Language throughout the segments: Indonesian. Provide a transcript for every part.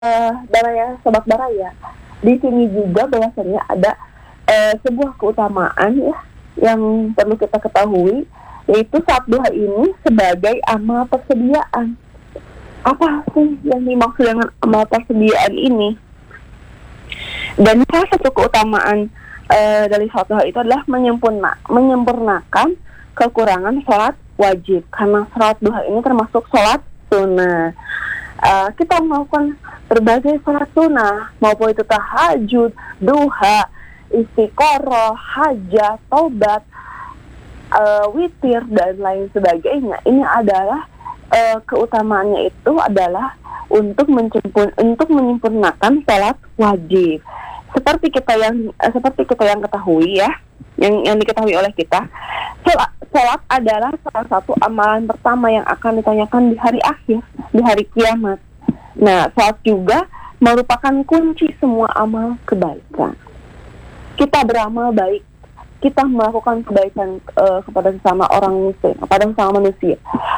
Baraya, sobat Baraya. Di sini juga bahwasanya ada sebuah keutamaan ya yang perlu kita ketahui, yaitu saat duha ini sebagai amal persediaan. Apa sih yang dimaksud dengan amal persediaan ini? Dan salah satu keutamaan dari salat duha itu adalah menyempurnakan kekurangan sholat wajib, karena sholat duha ini termasuk sholat sunnah. Kita melakukan berbagai sholat sunnah, maupun itu tahajud, duha, istiqoroh, hajat, tobat, witir, dan lain sebagainya. Ini adalah keutamaannya itu adalah untuk menyempurnakan sholat wajib. Seperti kita yang ketahui ya, yang diketahui oleh kita, sholat adalah salah satu amalan pertama yang akan ditanyakan di hari akhir, di hari kiamat. Nah, sholat juga merupakan kunci semua amal kebaikan. Kita beramal baik, kita melakukan kebaikan kepada sesama orang muslim, kepada sesama manusia.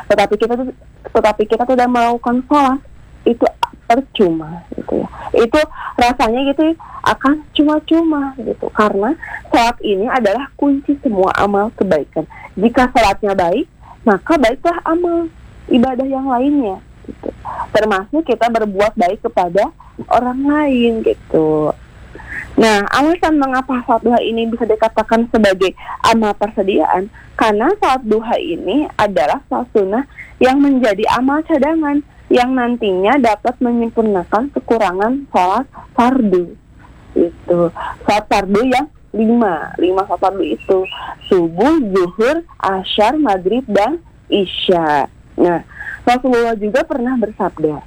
Tetapi kita tidak melakukan sholat, itu percuma gitu ya. Itu rasanya gitu akan cuma-cuma gitu, karena sholat ini adalah kunci semua amal kebaikan. Jika sholatnya baik, maka baiklah amal ibadah yang lainnya gitu. Termasuk kita berbuat baik kepada orang lain gitu. Nah, alasan mengapa sholat duha ini bisa dikatakan sebagai amal persediaan, karena sholat duha ini adalah sholat sunnah yang menjadi amal cadangan yang nantinya dapat menyempurnakan kekurangan sholat fardu. Itu sholat fardu yang 5 sholat fardu itu subuh, zuhur, asyar, maghrib, dan isya. Nah, Rasulullah juga pernah bersabda,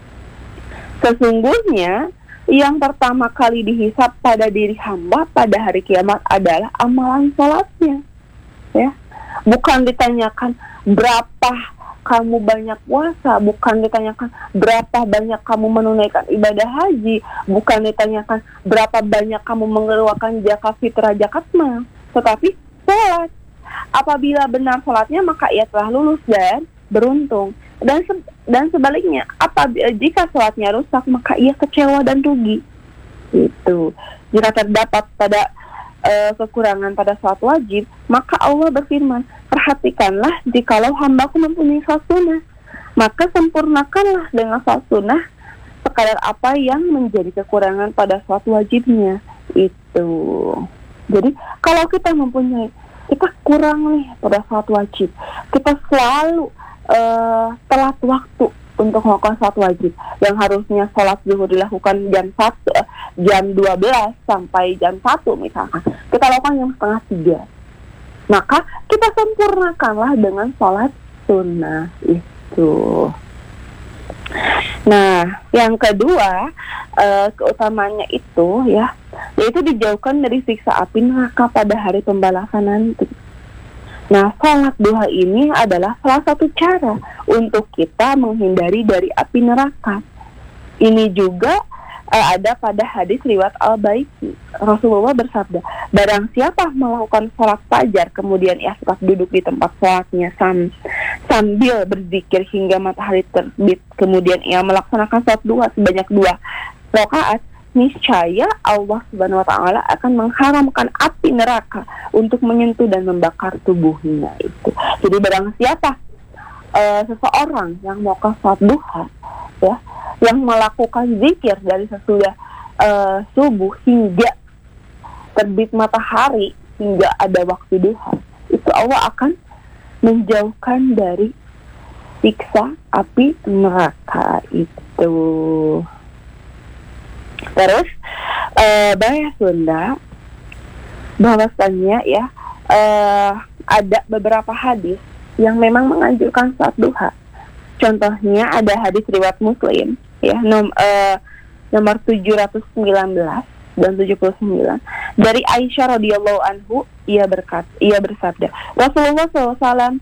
sesungguhnya yang pertama kali dihisab pada diri hamba pada hari kiamat adalah amalan sholatnya, ya. Bukan ditanyakan berapa kamu banyak puasa, bukan ditanyakan berapa banyak kamu menunaikan ibadah haji, bukan ditanyakan berapa banyak kamu mengeluarkan zakat fitrah zakat mal, tetapi sholat. Apabila benar sholatnya, maka ia telah lulus dan beruntung. Dan sebaliknya, jika sholatnya rusak, maka ia kecewa dan rugi. Itu. Jika terdapat pada kekurangan pada sholat wajib, maka Allah berfirman, perhatikanlah jikalau hambaku mempunyai sholat sunnah, maka sempurnakanlah dengan sholat sunnah sekadar apa yang menjadi kekurangan pada sholat wajibnya. Itu. Jadi kalau kita kurang nih pada sholat wajib, kita selalu telat waktu untuk melakukan sholat wajib, yang harusnya sholat zuhur dilakukan jam 12 sampai jam 1 misalkan, kita lakukan jam setengah 3, maka kita sempurnakanlah dengan sholat sunnah itu. Nah, yang kedua keutamanya itu ya, yaitu dijauhkan dari siksa api neraka pada hari pembalasan nanti. Nah, sholat duha ini adalah salah satu cara untuk kita menghindari dari api neraka. Ini juga ada pada hadis riwayat Al-Baiki. Rasulullah bersabda, barang siapa melakukan sholat fajar, kemudian ia tetap duduk di tempat sholatnya sambil berzikir hingga matahari terbit, kemudian ia melaksanakan sholat duha sebanyak 2 rakaat, niscaya Allah Subhanahu wa Ta'ala akan mengharamkan api neraka untuk menyentuh dan membakar tubuhnya itu. Jadi barang siapa seseorang yang melakukan sholat duha ya, yang melakukan zikir dari sesudah subuh hingga terbit matahari, hingga ada waktu duha, itu Allah akan menjauhkan dari siksa api neraka itu. Terus bahasa Sunda bahwasannya ya ada beberapa hadis yang memang menganjurkan sholat duha. Contohnya ada hadis riwayat Muslim ya, nomor 719 dan 79 dari Aisyah radhiyallahu anhu, ia bersabda, Rasulullah SAW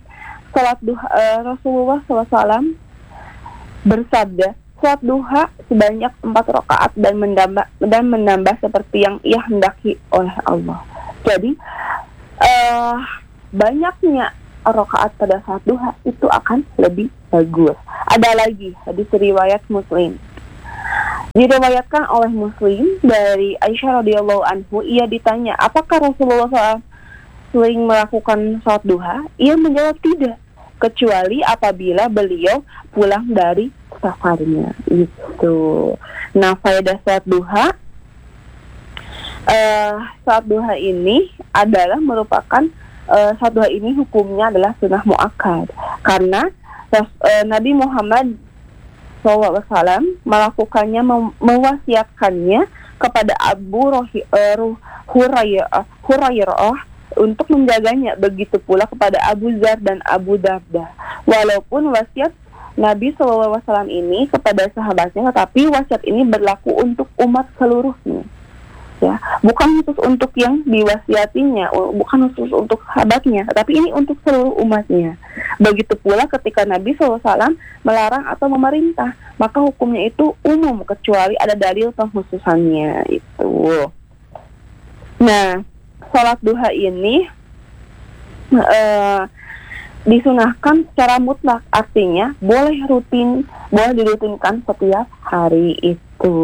bersabda, sholat duha sebanyak 4 rakaat dan menambah seperti yang ia hendaki oleh Allah. Jadi banyaknya rakaat pada saat duha itu akan lebih bagus. Ada lagi hadis riwayat Muslim Diriwayatkan oleh Muslim dari Aisyah radhiyallahu anhu, ia ditanya, apakah Rasulullah SAW sering melakukan sholat duha? Ia menjawab tidak, kecuali apabila beliau pulang dari safarnya. Itu. Nah, faedah sholat duha, sholat duha ini adalah merupakan sholat duha ini hukumnya adalah sunnah muakkad, karena Nabi Muhammad SAW melakukannya, mewasiatkannya kepada Abu Hurairah untuk menjaganya, begitu pula kepada Abu Dzar dan Abu Darda. Walaupun wasiat Nabi SAW ini kepada sahabatnya, tetapi wasiat ini berlaku untuk umat seluruhnya, ya, bukan khusus untuk yang diwasiatinya, bukan khusus untuk sahabatnya, tapi ini untuk seluruh umatnya. Begitu pula ketika Nabi SAW melarang atau memerintah, maka hukumnya itu umum kecuali ada dalil pengkhususannya itu. Nah, sholat duha ini disunahkan secara mutlak, artinya boleh dirutinkan setiap hari itu.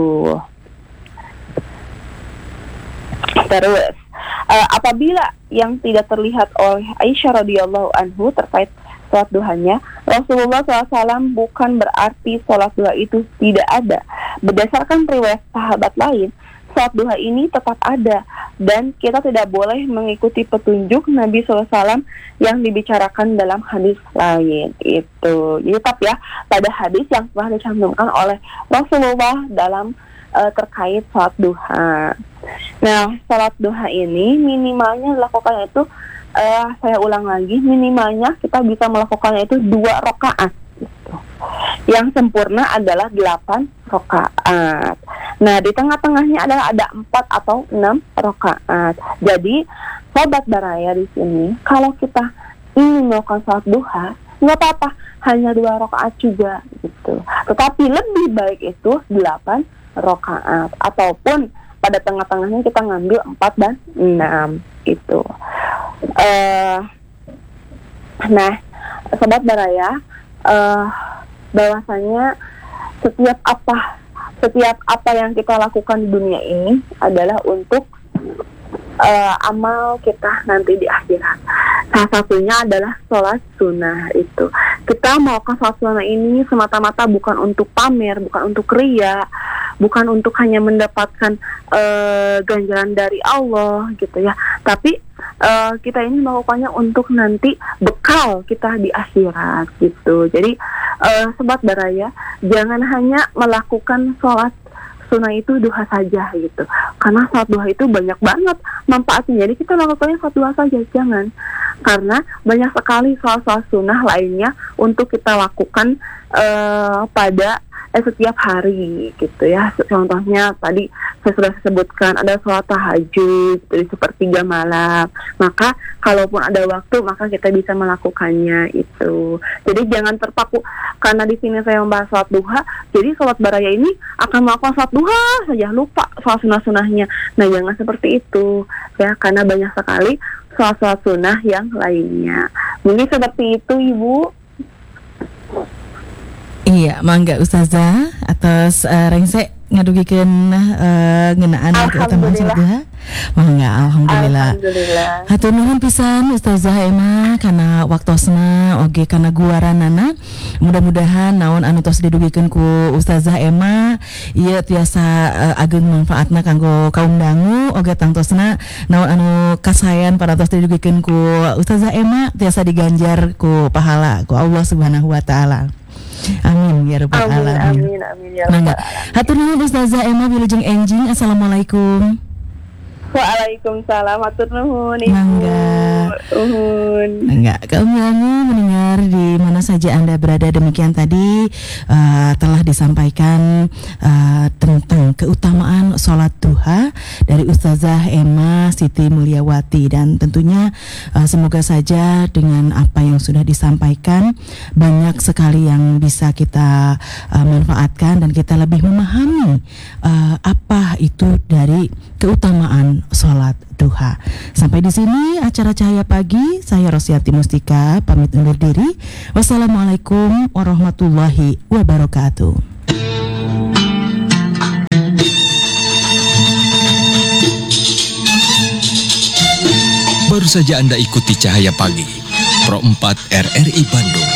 Terus, apabila yang tidak terlihat oleh Aisyah radhiyallahu anhu terkait sholat duhanya, Rasulullah SAW bukan berarti sholat duha itu tidak ada. Berdasarkan riwayat sahabat lain, sholat duha ini tetap ada, dan kita tidak boleh mengikuti petunjuk Nabi SAW yang dibicarakan dalam hadis lain itu. Jadi tetap ya pada hadis yang telah dicantumkan oleh Rasulullah dalam terkait sholat duha. Nah, sholat duha ini minimalnya dilakukan itu, saya ulang lagi, minimalnya kita bisa melakukannya itu 2 rakaat. Gitu. Yang sempurna adalah 8 rakaat. Nah, di tengah-tengahnya adalah ada 4 atau 6 rakaat. Jadi, sobat Baraya di sini, kalau kita ingin melakukan sholat duha, nggak apa-apa, hanya 2 rakaat juga gitu. Tetapi lebih baik itu 8 rakaat, ataupun pada tengah-tengahnya kita ngambil 4 dan 6 itu. Nah, sobat Baraya, bahwasanya setiap apa yang kita lakukan di dunia ini adalah untuk amal kita nanti di akhirat. Salah satunya adalah sholat sunnah itu. Kita melakukan sholat sunnah ini semata-mata bukan untuk pamer, bukan untuk ria, bukan untuk hanya mendapatkan ganjaran dari Allah gitu ya. Tapi kita ini melakukannya untuk nanti bekal kita di akhirat gitu. Jadi sobat Baraya, jangan hanya melakukan sholat sunnah itu duha saja gitu, karena sholat duha itu banyak banget manfaatnya. Jadi kita lakukannya sholat duha saja, jangan, karena banyak sekali sholat sunnah lainnya untuk kita lakukan pada setiap hari gitu ya. Contohnya tadi saya sudah sebutkan ada sholat tahajud di sepertiga malam. Maka kalaupun ada waktu maka kita bisa melakukannya itu. Jadi jangan terpaku karena di sini saya membahas sholat duha, jadi sholat Baraya ini akan melakukan sholat duha saja, lupa sholat sunnah-sunnahnya. Nah, jangan seperti itu ya, karena banyak sekali sholat sunnah yang lainnya. Mungkin seperti itu, Ibu. Iya, mangga Ustazah atas rengse ngadugikeun ngeunaan keutamaan sholat duha. Mangga, alhamdulillah. Hatur nuhun pisan Ustazah Emma kana waktosna oge kana guaranana. Mudah-mudahan naon anu tos didugikeun ku Ustazah Emma ieu tiasa ageng manfaatna kanggo kaum dangu, oge tangtosna naon anu kasayan parantos didugikeun ku Ustazah Emma tiasa diganjar ku pahala ku Allah Subhanahu wa taala. Amin ya rabbal alamin. Amin ya rabbal alamin. Hatur nuhun Ustazah Emma wilujeng enjing. Assalamualaikum. Waalaikumsalam, hatur nuhun Ibu. Mangga. Enggak, kaum dangu mendengar di mana saja Anda berada, demikian tadi telah disampaikan tentang keutamaan sholat duha dari Ustazah Emma Siti Mulyawati, dan tentunya semoga saja dengan apa yang sudah disampaikan banyak sekali yang bisa kita manfaatkan dan kita lebih memahami apa itu dari keutamaan sholat duha. Sampai di sini acara Cahaya Pagi, saya Rosyati Mustika pamit undur diri. Wassalamualaikum warahmatullahi wabarakatuh. Baru saja Anda ikuti Cahaya Pagi, Pro 4 RRI Bandung.